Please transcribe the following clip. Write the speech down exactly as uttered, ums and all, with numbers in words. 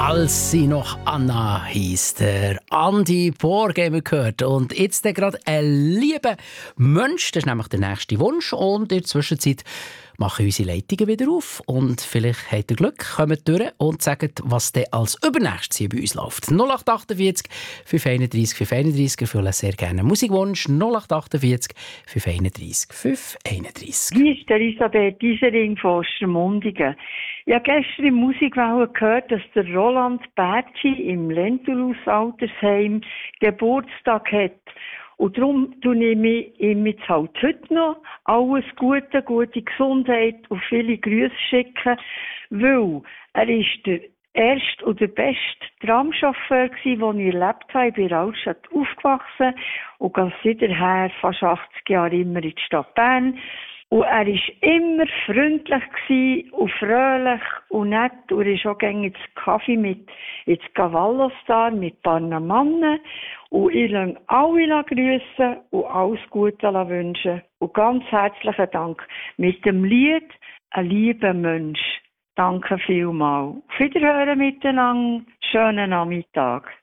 Als sie noch Anna hieß, der Andi Borg haben wir gehört. Und jetzt gerade ein lieber Mensch, das ist nämlich der nächste Wunsch. Und in der Zwischenzeit machen unsere Leitungen wieder auf. Und vielleicht habt ihr Glück, kommt durch und sagt, was dann als übernächstes hier bei uns läuft. null acht achtundvierzig, fünf einunddreissig, fünf einunddreissig. Wir fühlen sehr gerne einen Musikwunsch. null acht achtundvierzig, fünf einunddreissig, fünf einunddreissig. Hier ist Elisabeth Isering von Ostermundigen. Ich habe gestern in Musikwelle gehört, dass der Roland Bertschi im Lentulus Altersheim Geburtstag hat. Und darum tue ich mich ihm jetzt halt heute noch alles Gute, gute Gesundheit und viele Grüße schicken, weil er ist der erste und der beste Tramchauffeur gsi, den ich erlebt habe. Ich bin in der Altstadt aufgewachsen und gehe seither fast achtzig Jahre immer in die Stadt Bern. Und er war immer freundlich und fröhlich und nett. Und er ist auch gerne ins Kaffee mit, ins Cavallo-Star mit ein paar Männern. Und ich lasse alle grüssen und alles Gute wünschen. Und ganz herzlichen Dank mit dem Lied «Ein lieber Mensch». Danke vielmals. Auf Wiederhören miteinander. Schönen Nachmittag.